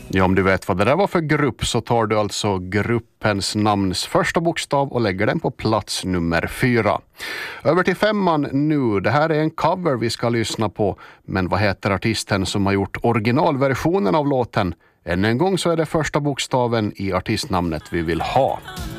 Ja, om du vet vad det där var för grupp så tar du alltså gruppens namns första bokstav och lägger den på plats nummer 4. Över till 5:an nu. Det här är en cover vi ska lyssna på. Men vad heter artisten som har gjort originalversionen av låten? Än en gång så är det första bokstaven i artistnamnet vi vill ha.